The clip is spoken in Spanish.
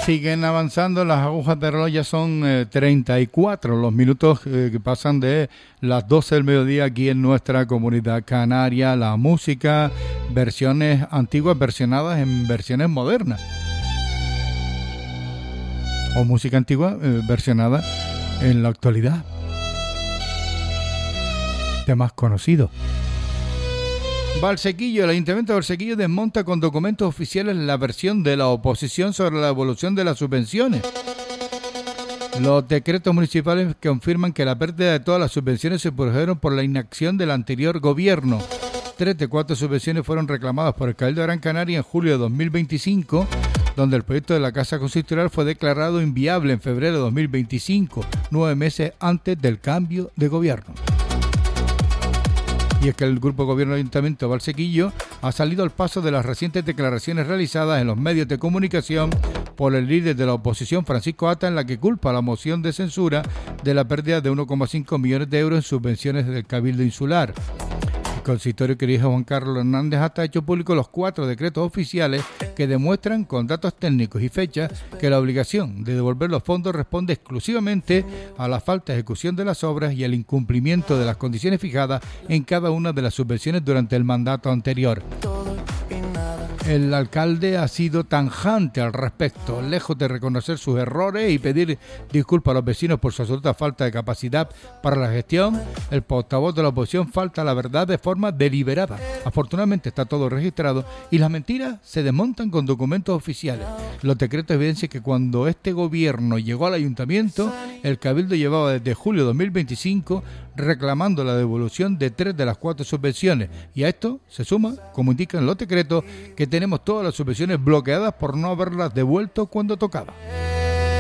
Siguen avanzando, las agujas de reloj ya son 34 los minutos que pasan de las 12 del mediodía aquí en nuestra comunidad canaria. La música, versiones antiguas versionadas en versiones modernas. O música antigua versionada en la actualidad. Temas conocidos. Valsequillo, el Ayuntamiento de Valsequillo desmonta con documentos oficiales la versión de la oposición sobre la devolución de las subvenciones. Los decretos municipales confirman que la pérdida de todas las subvenciones se produjeron por la inacción del anterior gobierno. 3 de 4 subvenciones fueron reclamadas por el Cabildo de Gran Canaria en julio de 2025, donde el proyecto de la Casa Consistorial fue declarado inviable en febrero de 2025, 9 meses antes del cambio de gobierno. Y es que el Grupo de Gobierno del Ayuntamiento de Valsequillo ha salido al paso de las recientes declaraciones realizadas en los medios de comunicación por el líder de la oposición, Francisco Ata, en la que culpa la moción de censura de la pérdida de 1,5 millones de euros en subvenciones del Cabildo Insular. El consistorio que dirige Juan Carlos Hernández Ata ha hecho público los 4 decretos oficiales que demuestran con datos técnicos y fechas que la obligación de devolver los fondos responde exclusivamente a la falta de ejecución de las obras y al incumplimiento de las condiciones fijadas en cada una de las subvenciones durante el mandato anterior. El alcalde ha sido tajante al respecto, lejos de reconocer sus errores y pedir disculpas a los vecinos por su absoluta falta de capacidad para la gestión. El portavoz de la oposición falta la verdad de forma deliberada. Afortunadamente está todo registrado y las mentiras se desmontan con documentos oficiales. Los decretos evidencian que cuando este gobierno llegó al ayuntamiento, el Cabildo llevaba desde julio de 2025 reclamando la devolución de 3 de las 4 subvenciones, y a esto se suma, como indican los decretos, que tenemos todas las subvenciones bloqueadas por no haberlas devuelto cuando tocaba.